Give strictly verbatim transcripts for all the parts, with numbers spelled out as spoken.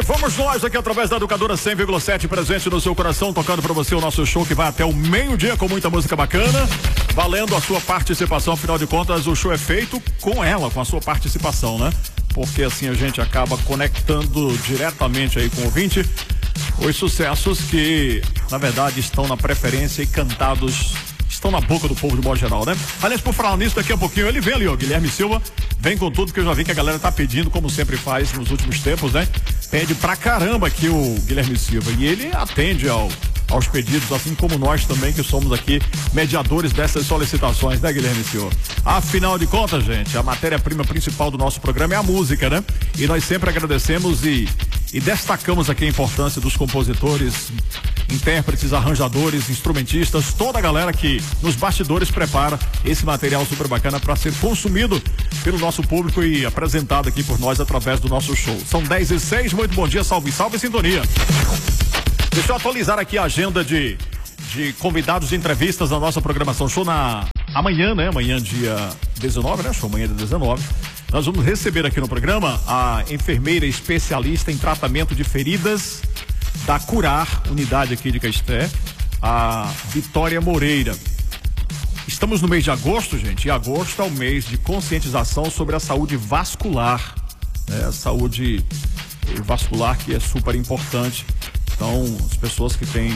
E fomos nós aqui através da Educadora cem vírgula sete, presente no seu coração, tocando pra você o nosso show que vai até o meio-dia com muita música bacana, valendo a sua participação. Afinal de contas, o show é feito com ela, com a sua participação, né? Porque assim a gente acaba conectando diretamente aí com o ouvinte os sucessos que, na verdade, estão na preferência e cantados, estão na boca do povo de modo geral, né? Aliás, por falar nisso, daqui a pouquinho ele vem ali, ó, Guilherme Silva, vem com tudo, que eu já vi que a galera tá pedindo, como sempre faz nos últimos tempos, né? Pede pra caramba aqui o Guilherme Silva, e ele atende ao, aos pedidos, assim como nós também, que somos aqui mediadores dessas solicitações, né, Guilherme Silva? Afinal de contas, gente, a matéria-prima principal do nosso programa é a música, né? E nós sempre agradecemos e, e destacamos aqui a importância dos compositores, intérpretes, arranjadores, instrumentistas, toda a galera que nos bastidores prepara esse material super bacana para ser consumido pelo nosso público e apresentado aqui por nós através do nosso show. São dez e seis, muito bom dia, salve, salve, sintonia. Deixa eu atualizar aqui a agenda de, de convidados de entrevistas na nossa programação. Show na amanhã, né? Amanhã, dia dezenove, né? Show amanhã, dia dezenove. Nós vamos receber aqui no programa a enfermeira especialista em tratamento de feridas da Curar, unidade aqui de Caeté, a Vitória Moreira. Estamos no mês de agosto, gente, e agosto é o mês de conscientização sobre a saúde vascular, né? A saúde vascular, que é super importante. Então, as pessoas que têm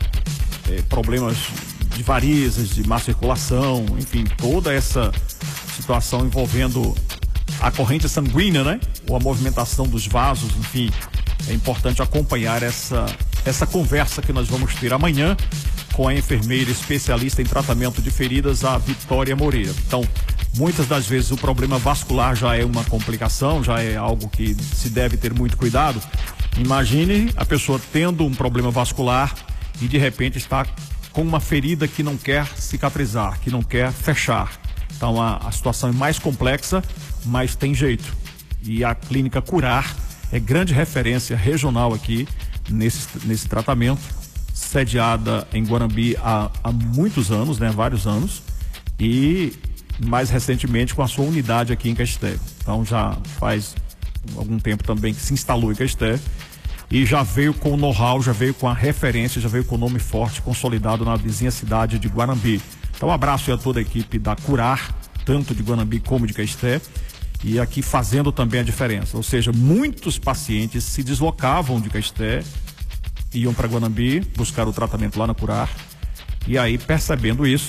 é, problemas de varizes, de má circulação, enfim, toda essa situação envolvendo a corrente sanguínea, né? Ou a movimentação dos vasos, enfim, é importante acompanhar essa, essa conversa que nós vamos ter amanhã com a enfermeira especialista em tratamento de feridas, a Vitória Moreira. Então, muitas das vezes o problema vascular já é uma complicação, já é algo que se deve ter muito cuidado. Imagine a pessoa tendo um problema vascular e de repente está com uma ferida que não quer cicatrizar, que não quer fechar. Então a, a situação é mais complexa, mas tem jeito. E a clínica Curar é grande referência regional aqui nesse, nesse tratamento, sediada em Guarambi há, há muitos anos, né? Vários anos, e mais recentemente com a sua unidade aqui em Caeté. Então já faz algum tempo também que se instalou em Caeté e já veio com o know-how, já veio com a referência, já veio com o nome forte, consolidado na vizinha cidade de Guarambi. Então um abraço a toda a equipe da Curar, tanto de Guarambi como de Caeté, e aqui fazendo também a diferença. Ou seja, muitos pacientes se deslocavam de Caeté, iam para Guarambi buscar o tratamento lá na Curar, e aí, percebendo isso,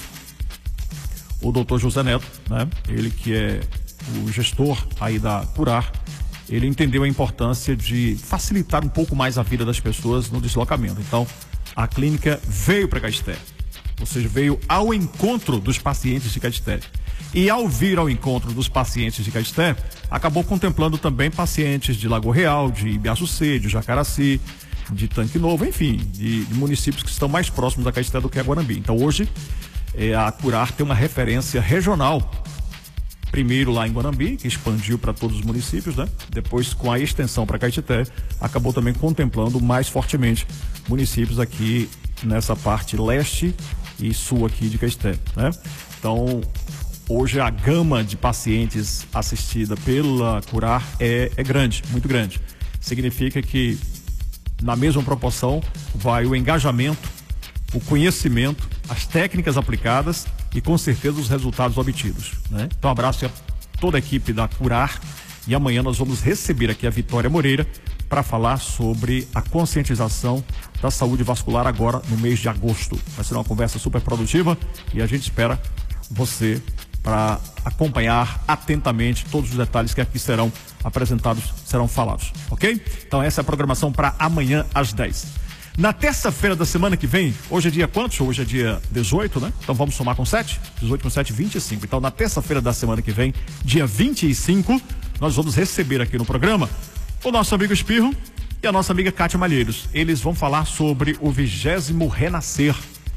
o doutor José Neto, né, ele que é o gestor aí da Curar, ele entendeu a importância de facilitar um pouco mais a vida das pessoas no deslocamento. Então, a clínica veio para Caeté, ou seja, veio ao encontro dos pacientes de Caeté. E ao vir ao encontro dos pacientes de Caeté, acabou contemplando também pacientes de Lagoa Real, de Ibiaçucê, de Jacaraci, de Tanque Novo, enfim, de, de municípios que estão mais próximos da Caeté do que a Guarambi. Então, hoje, é, a Curar tem uma referência regional. Primeiro lá em Guarambi, que expandiu para todos os municípios, né? Depois, com a extensão para Caeté, acabou também contemplando mais fortemente municípios aqui nessa parte leste e sul aqui de Caeté, né? Então, hoje a gama de pacientes assistida pela Curar é, é grande, muito grande. Significa que, na mesma proporção, vai o engajamento, o conhecimento, as técnicas aplicadas e com certeza os resultados obtidos, né? Então, um abraço a toda a equipe da Curar, e amanhã nós vamos receber aqui a Vitória Moreira para falar sobre a conscientização da saúde vascular agora no mês de agosto. Vai ser uma conversa super produtiva e a gente espera você para acompanhar atentamente todos os detalhes que aqui serão apresentados, serão falados, ok? Então essa é a programação para amanhã às dez. Na terça-feira da semana que vem, hoje é dia quanto? Hoje é dia dezoito, né? Então vamos somar com sete? dezoito com sete, vinte e cinco. Então na terça-feira da semana que vem, dia vinte e cinco, nós vamos receber aqui no programa o nosso amigo Espirro e a nossa amiga Kátia Malheiros. Eles vão falar sobre o vigésimo Renascer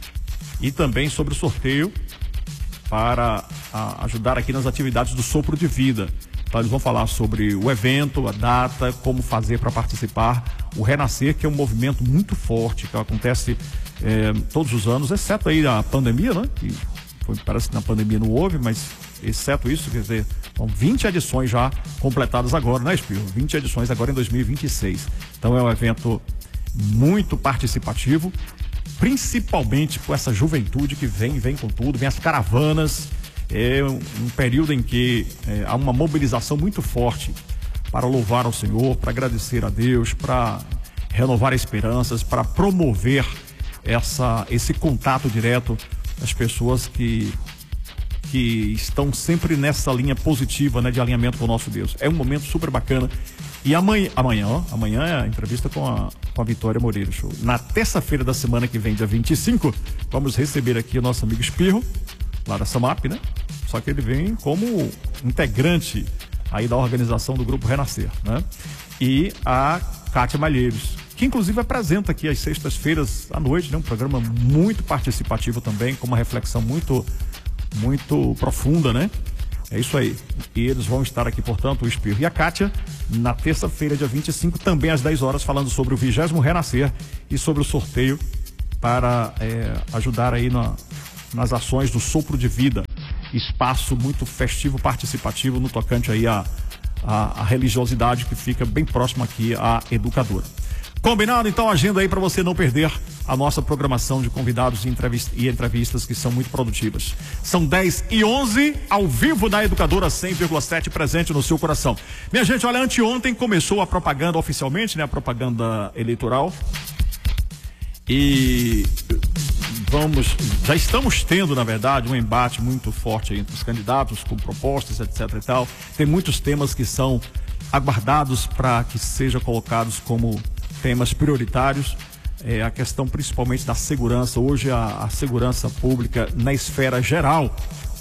e também sobre o sorteio para a, ajudar aqui nas atividades do Sopro de Vida. Então eles vão falar sobre o evento, a data, como fazer para participar. O Renascer, que é um movimento muito forte, que acontece eh, todos os anos, exceto aí a pandemia, né? Que foi, parece que na pandemia não houve, mas exceto isso, quer dizer, são vinte edições já completadas agora, né, Espirro? vinte edições agora em dois mil e vinte e seis. Então é um evento muito participativo, principalmente com essa juventude que vem, vem com tudo, vem as caravanas. É um, um período em que é, há uma mobilização muito forte para louvar ao Senhor, para agradecer a Deus, para renovar esperanças, para promover essa, esse contato direto das pessoas que, que estão sempre nessa linha positiva, né, de alinhamento com o nosso Deus. É um momento super bacana. E amanhã, amanhã, ó, amanhã é a entrevista com a, com a Vitória Moreira Show. Na terça-feira da semana que vem, dia vinte e cinco, vamos receber aqui o nosso amigo Espirro, lá da SAMAP, né? Só que ele vem como integrante aí da organização do Grupo Renascer, né? E a Kátia Malheiros, que inclusive apresenta aqui às sextas-feiras à noite, né? Um programa muito participativo também, com uma reflexão muito, muito profunda, né? É isso aí. E eles vão estar aqui, portanto, o Espirro e a Kátia, na terça-feira, dia vinte e cinco, também às dez horas, falando sobre o vigésimo Renascer e sobre o sorteio para é, ajudar aí na, nas ações do Sopro de Vida. Espaço muito festivo, participativo no tocante aí a, a, a religiosidade, que fica bem próximo aqui à Educadora. Combinado? Então, agenda aí para você não perder a nossa programação de convidados e, entrevist e entrevistas que são muito produtivas. São dez e onze, ao vivo da Educadora cem vírgula sete, presente no seu coração. Minha gente, olha, anteontem começou a propaganda oficialmente, né? A propaganda eleitoral. E vamos, já estamos tendo, na verdade, um embate muito forte entre os candidatos, com propostas, etc e tal. Tem muitos temas que são aguardados para que sejam colocados como temas prioritários. É, a questão principalmente da segurança. Hoje a, a segurança pública na esfera geral,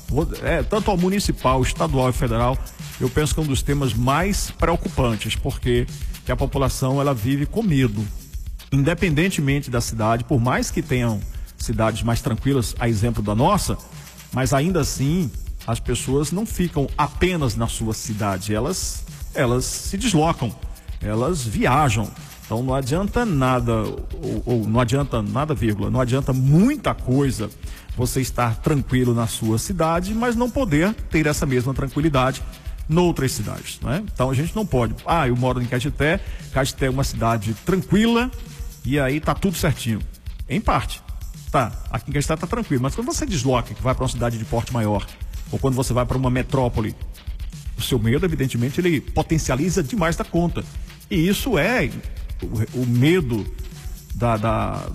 é, tanto a municipal, estadual e federal, eu penso que é um dos temas mais preocupantes, porque que a população ela vive com medo, independentemente da cidade, por mais que tenham cidades mais tranquilas, a exemplo da nossa, mas ainda assim as pessoas não ficam apenas na sua cidade, elas, elas se deslocam, elas viajam. Então não adianta nada, ou, ou não adianta nada, vírgula, não adianta muita coisa você estar tranquilo na sua cidade, mas não poder ter essa mesma tranquilidade noutras cidades, né? Então a gente não pode, ah, eu moro em Caetité, Caetité é uma cidade tranquila e aí tá tudo certinho. Em parte, tá, aqui em Caetité tá tranquilo, mas quando você desloca, que vai para uma cidade de porte maior, ou quando você vai para uma metrópole, o seu medo, evidentemente, ele potencializa demais da conta. E isso é o, o medo da, da,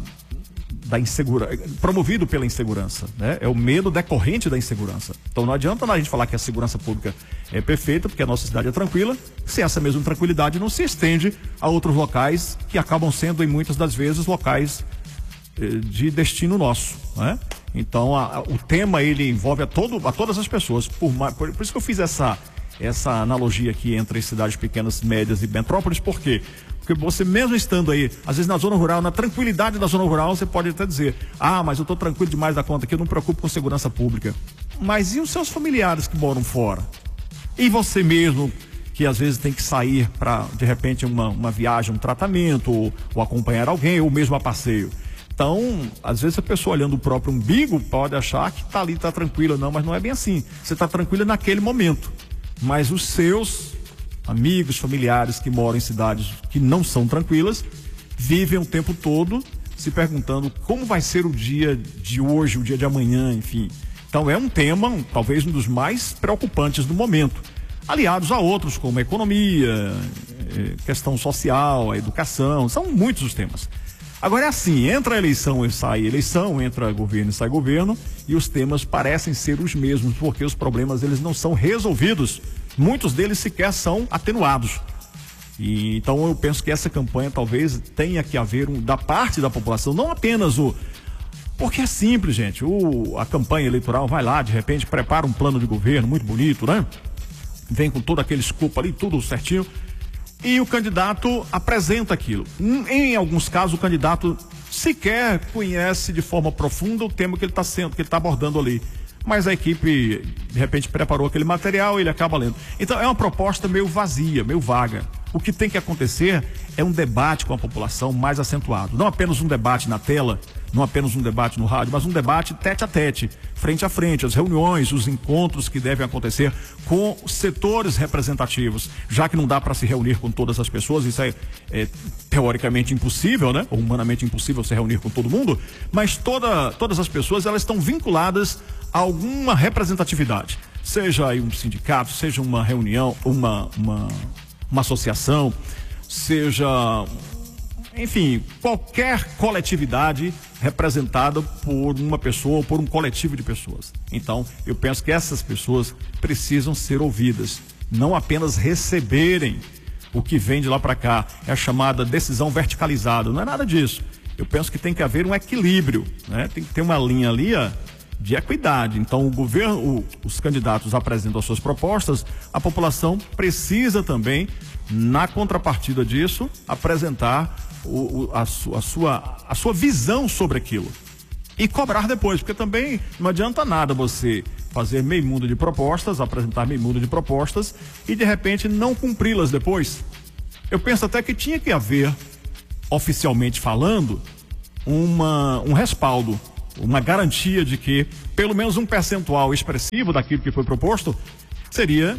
da insegurança, promovido pela insegurança, né? É o medo decorrente da insegurança. Então não adianta a gente falar que a segurança pública é perfeita, porque a nossa cidade é tranquila, se essa mesma tranquilidade não se estende a outros locais que acabam sendo, em muitas das vezes, locais eh, de destino nosso, né? Então a, a, o tema ele envolve a, todo, a todas as pessoas, por, por, por isso que eu fiz essa, essa analogia aqui entre cidades pequenas, médias e metrópoles. Por quê? Porque você mesmo estando aí, às vezes na zona rural, na tranquilidade da zona rural, você pode até dizer, ah, mas eu estou tranquilo demais da conta aqui, eu não me preocupo com segurança pública. Mas e os seus familiares que moram fora? E você mesmo, que às vezes tem que sair para, de repente, uma, uma viagem, um tratamento, ou, ou acompanhar alguém, ou mesmo a passeio. Então, às vezes a pessoa olhando o próprio umbigo pode achar que tá ali, tá tranquila. Não, mas não é bem assim. Você tá tranquila naquele momento. Mas os seus amigos, familiares que moram em cidades que não são tranquilas, vivem o tempo todo se perguntando como vai ser o dia de hoje, o dia de amanhã, enfim. Então é um tema, um, talvez um dos mais preocupantes do momento, aliados a outros como a economia, questão social, a educação, são muitos os temas. Agora é assim, entra a eleição e sai eleição, entra governo e sai governo, e os temas parecem ser os mesmos, porque os problemas eles não são resolvidos, muitos deles sequer são atenuados. E, então eu penso que essa campanha talvez tenha que haver um, da parte da população, não apenas o... Porque é simples, gente, o, a campanha eleitoral vai lá, de repente prepara um plano de governo muito bonito, né? Vem com todo aquele escopo ali, tudo certinho, e o candidato apresenta aquilo. Em alguns casos, o candidato sequer conhece de forma profunda o tema que ele está sendo, que ele está abordando ali. Mas a equipe, de repente, preparou aquele material e ele acaba lendo. Então, é uma proposta meio vazia, meio vaga. O que tem que acontecer é um debate com a população mais acentuado. Não apenas um debate na tela, não apenas um debate no rádio, mas um debate tete a tete, frente a frente, as reuniões, os encontros que devem acontecer com setores representativos, já que não dá para se reunir com todas as pessoas, isso é, é teoricamente impossível, né? Ou humanamente impossível se reunir com todo mundo, mas toda, todas as pessoas, elas estão vinculadas a alguma representatividade, seja aí um sindicato, seja uma reunião, uma, uma, uma associação, seja, enfim, qualquer coletividade representada por uma pessoa ou por um coletivo de pessoas. Então, eu penso que essas pessoas precisam ser ouvidas, não apenas receberem o que vem de lá para cá. É a chamada decisão verticalizada, não é nada disso. Eu penso que tem que haver um equilíbrio, né? Tem que ter uma linha ali, ó, de equidade. Então, o governo, o, os candidatos apresentam as suas propostas, a população precisa também, na contrapartida disso, apresentar o, o, a, su, a, sua, a sua visão sobre aquilo e cobrar depois, porque também não adianta nada você fazer meio mundo de propostas, apresentar meio mundo de propostas e de repente não cumpri-las depois. Eu penso até que tinha que haver, oficialmente falando, uma, um respaldo, uma garantia de que pelo menos um percentual expressivo daquilo que foi proposto seria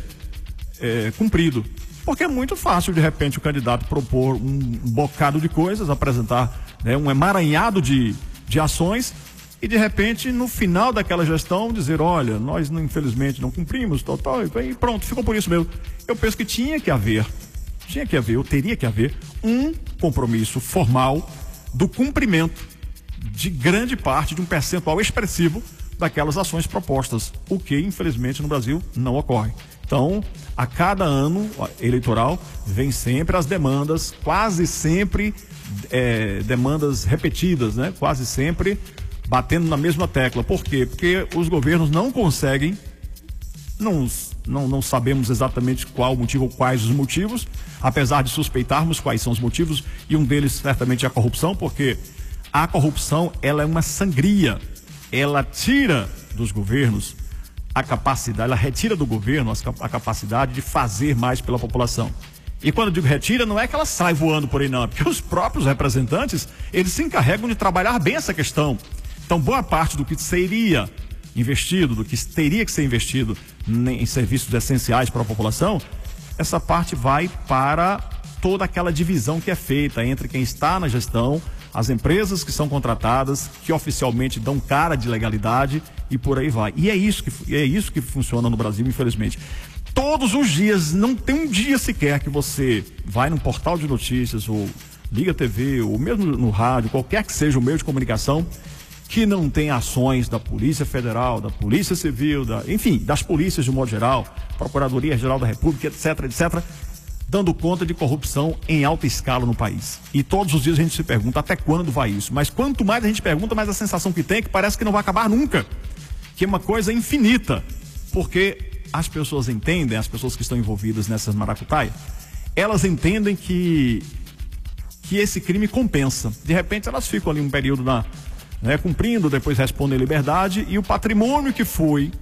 é, cumprido. Porque é muito fácil, de repente, o candidato propor um bocado de coisas, apresentar, né, um emaranhado de, de ações e, de repente, no final daquela gestão, dizer, olha, nós não, infelizmente não cumprimos, tal, tal, e pronto, ficou por isso mesmo. Eu penso que tinha que haver, tinha que haver, ou teria que haver, um compromisso formal do cumprimento de grande parte, de um percentual expressivo daquelas ações propostas, o que infelizmente no Brasil não ocorre. Então, a cada ano eleitoral vem sempre as demandas, quase sempre é, demandas repetidas, né? Quase sempre batendo na mesma tecla. Por quê? Porque os governos não conseguem, não, não, não sabemos exatamente qual o motivo ou quais os motivos, apesar de suspeitarmos quais são os motivos, e um deles certamente é a corrupção, porque a corrupção, ela é uma sangria, ela tira dos governos a capacidade, ela retira do governo a capacidade de fazer mais pela população. E quando eu digo retira, não é que ela sai voando por aí não, é porque os próprios representantes, eles se encarregam de trabalhar bem essa questão. Então, boa parte do que seria investido, do que teria que ser investido em serviços essenciais para a população, essa parte vai para toda aquela divisão que é feita entre quem está na gestão, as empresas que são contratadas, que oficialmente dão cara de legalidade e por aí vai. E é isso que, é isso que funciona no Brasil, infelizmente. Todos os dias, não tem um dia sequer que você vai num portal de notícias, ou liga a T V, ou mesmo no rádio, qualquer que seja o meio de comunicação, que não tem ações da Polícia Federal, da Polícia Civil, da, enfim, das polícias de um modo geral, Procuradoria-Geral da República, etc, etc, dando conta de corrupção em alta escala no país. E todos os dias a gente se pergunta até quando vai isso. Mas quanto mais a gente pergunta, mais a sensação que tem é que parece que não vai acabar nunca. Que é uma coisa infinita. Porque as pessoas entendem, as pessoas que estão envolvidas nessas maracutaias, elas entendem que, que esse crime compensa. De repente elas ficam ali um período na, né, cumprindo, depois respondem liberdade, e o patrimônio que foi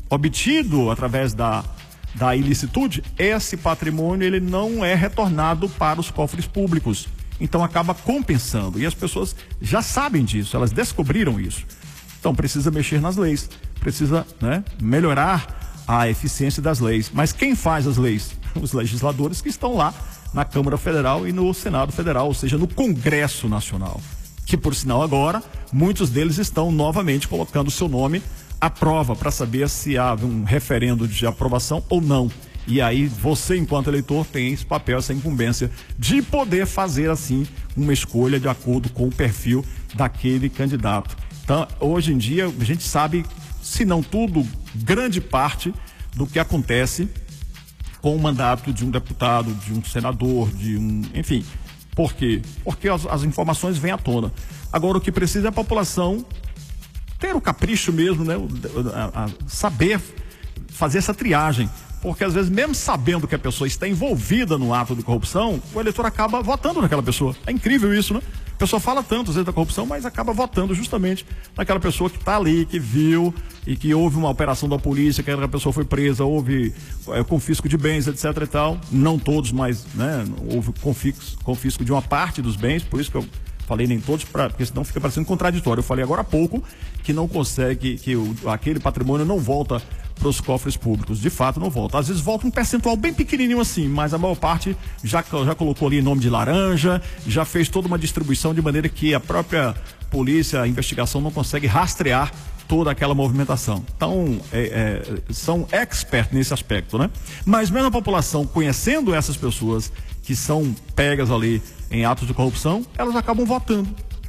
obtido através da da ilicitude, esse patrimônio ele não é retornado para os cofres públicos, então acaba compensando, e as pessoas já sabem disso, elas descobriram isso. Então precisa mexer nas leis, precisa, né, melhorar a eficiência das leis. Mas quem faz as leis? Os legisladores que estão lá na Câmara Federal e no Senado Federal, ou seja, no Congresso Nacional, que por sinal agora muitos deles estão novamente colocando seu nome a prova para saber se há um referendo de aprovação ou não. E aí você, enquanto eleitor, tem esse papel, essa incumbência de poder fazer assim uma escolha de acordo com o perfil daquele candidato. Então, hoje em dia, a gente sabe, se não tudo, grande parte do que acontece com o mandato de um deputado, de um senador, de um, enfim. Por quê? Porque as, as informações vêm à tona. Agora, o que precisa é a população ter o capricho mesmo, né? A, a saber fazer essa triagem, porque às vezes mesmo sabendo que a pessoa está envolvida no ato de corrupção, o eleitor acaba votando naquela pessoa. É incrível isso, né? A pessoa fala tanto às vezes da corrupção, mas acaba votando justamente naquela pessoa que está ali, que viu e que houve uma operação da polícia, que aquela pessoa foi presa, houve é, confisco de bens, etc e tal. Não todos, mas, né, houve confisco, confisco de uma parte dos bens, por isso que eu Falei nem todos, pra, porque senão fica parecendo contraditório. Eu falei agora há pouco que não consegue, que o, aquele patrimônio não volta para os cofres públicos. De fato, não volta. Às vezes volta um percentual bem pequenininho assim, mas a maior parte já, já colocou ali nome de laranja, já fez toda uma distribuição de maneira que a própria polícia, a investigação não consegue rastrear toda aquela movimentação. Então, é, é, são experts nesse aspecto, né? Mas mesmo a população, conhecendo essas pessoas que são pegas ali em atos de corrupção, elas acabam votando.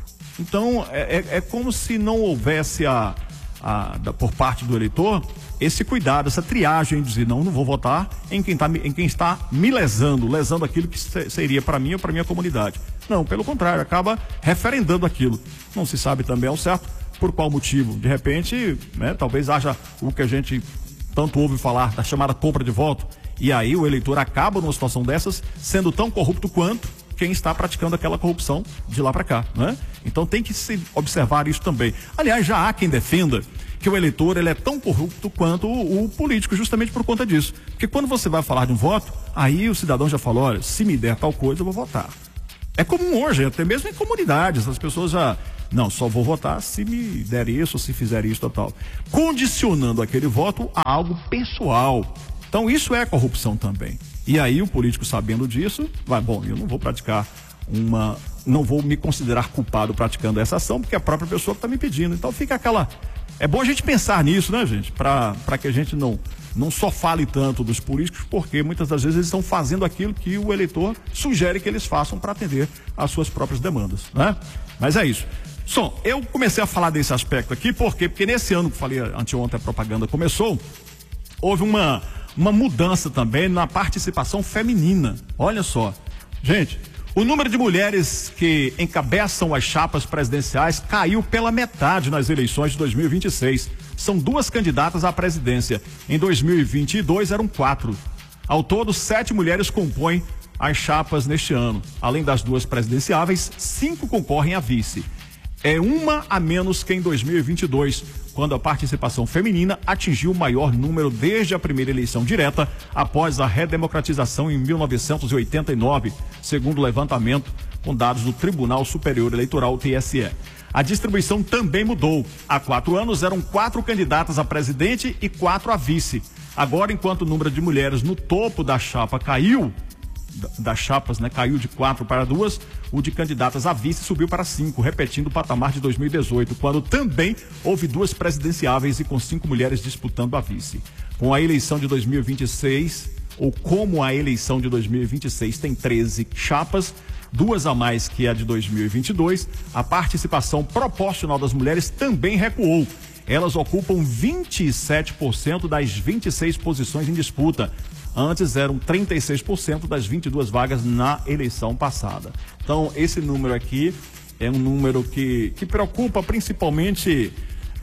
Então, é, é, é como se não houvesse a, a, da, por parte do eleitor esse cuidado, essa triagem de dizer, não, não vou votar em quem, tá, em quem está me lesando, lesando aquilo que se, seria para mim ou para minha comunidade. Não, pelo contrário, acaba referendando aquilo. Não se sabe também ao certo por qual motivo. De repente, né, talvez haja o que a gente tanto ouve falar da chamada compra de voto, e aí o eleitor acaba numa situação dessas sendo tão corrupto quanto quem está praticando aquela corrupção de lá para cá, né? Então tem que se observar isso também. Aliás, já há quem defenda que o eleitor ele é tão corrupto quanto o, o político, justamente por conta disso. Porque quando você vai falar de um voto, aí o cidadão já falou, olha, se me der tal coisa, eu vou votar. É comum hoje, até mesmo em comunidades, as pessoas já, não, só vou votar se me der isso, se fizer isso, tal. Condicionando aquele voto a algo pessoal. Então isso é corrupção também. E aí o político, sabendo disso, vai, bom, eu não vou praticar uma, não vou me considerar culpado praticando essa ação, porque é a própria pessoa que está me pedindo. Então fica aquela, é bom a gente pensar nisso, né, gente? Para para que a gente não, não só fale tanto dos políticos, porque muitas das vezes eles estão fazendo aquilo que o eleitor sugere que eles façam para atender às suas próprias demandas, né? Mas é isso. Som, eu comecei a falar desse aspecto aqui, por quê? Porque nesse ano que falei anteontem, a propaganda começou, houve uma uma mudança também na participação feminina. Olha só, gente, o número de mulheres que encabeçam as chapas presidenciais caiu pela metade nas eleições de dois mil e vinte e seis. São duas candidatas à presidência. Em dois mil e vinte e dois eram quatro. Ao todo, sete mulheres compõem as chapas neste ano. Além das duas presidenciáveis, cinco concorrem a vice. É uma a menos que em dois mil e vinte e dois, quando a participação feminina atingiu o maior número desde a primeira eleição direta, após a redemocratização em mil novecentos e oitenta e nove, segundo o levantamento com dados do Tribunal Superior Eleitoral, T S E. A distribuição também mudou. Há quatro anos eram quatro candidatas a presidente e quatro a vice. Agora, enquanto o número de mulheres no topo da chapa caiu, das chapas, né, caiu de quatro para duas, o de candidatas a vice subiu para cinco, repetindo o patamar de dois mil e dezoito, quando também houve duas presidenciáveis e com cinco mulheres disputando a vice. Com a eleição de dois mil e vinte e seis, ou como a eleição de dois mil e vinte e seis tem treze chapas, duas a mais que a de dois mil e vinte e dois, a participação proporcional das mulheres também recuou. Elas ocupam vinte e sete por cento das vinte e seis posições em disputa. Antes eram trinta e seis por cento das vinte e duas vagas na eleição passada. Então, esse número aqui é um número que, que preocupa principalmente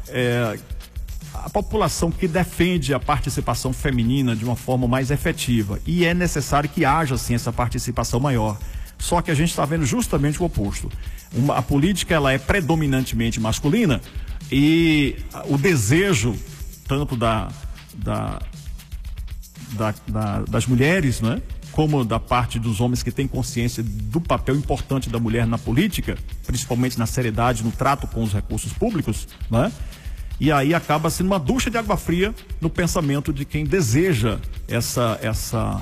é, a população que defende a participação feminina de uma forma mais efetiva. E é necessário que haja, sim, essa participação maior. Só que a gente está vendo justamente o oposto. Uma, a política ela é predominantemente masculina e o desejo, tanto da... da Da, da, das mulheres, né? Como da parte dos homens que têm consciência do papel importante da mulher na política, principalmente na seriedade, no trato com os recursos públicos, né? E aí acaba sendo uma ducha de água fria no pensamento de quem deseja essa, essa,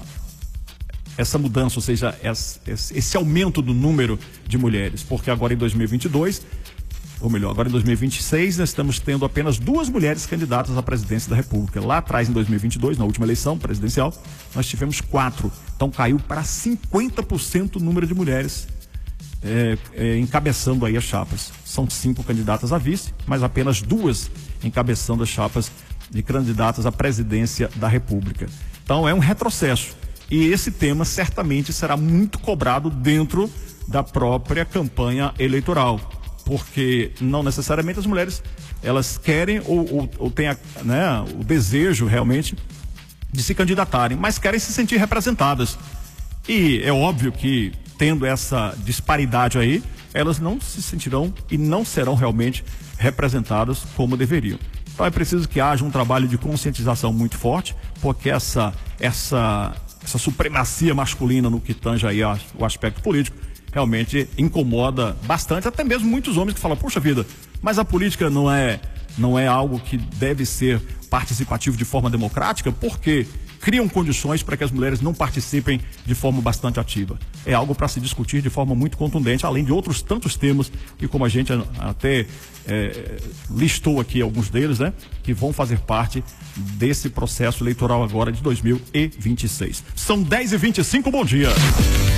essa mudança, ou seja, esse, esse aumento do número de mulheres, porque agora em dois mil e vinte e dois, ou melhor, agora em dois mil e vinte e seis, nós estamos tendo apenas duas mulheres candidatas à presidência da República. Lá atrás, em dois mil e vinte e dois, na última eleição presidencial, nós tivemos quatro. Então caiu para cinquenta por cento o número de mulheres é, é, encabeçando aí as chapas. São cinco candidatas a vice, mas apenas duas encabeçando as chapas de candidatas à presidência da República. Então é um retrocesso. E esse tema certamente será muito cobrado dentro da própria campanha eleitoral. Porque não necessariamente as mulheres elas querem ou, ou, ou têm a, né, o desejo realmente de se candidatarem, mas querem se sentir representadas. E é óbvio que, tendo essa disparidade aí, elas não se sentirão e não serão realmente representadas como deveriam. Então é preciso que haja um trabalho de conscientização muito forte, porque essa, essa, essa supremacia masculina no que tange aí o aspecto político, realmente incomoda bastante, até mesmo muitos homens que falam, puxa vida, mas a política não é, não é algo que deve ser participativo de forma democrática, porque criam condições para que as mulheres não participem de forma bastante ativa. É algo para se discutir de forma muito contundente, além de outros tantos temas que, como a gente até é, listou aqui alguns deles, né, que vão fazer parte desse processo eleitoral agora de dois mil e vinte e seis. São dez e vinte e cinco, bom dia.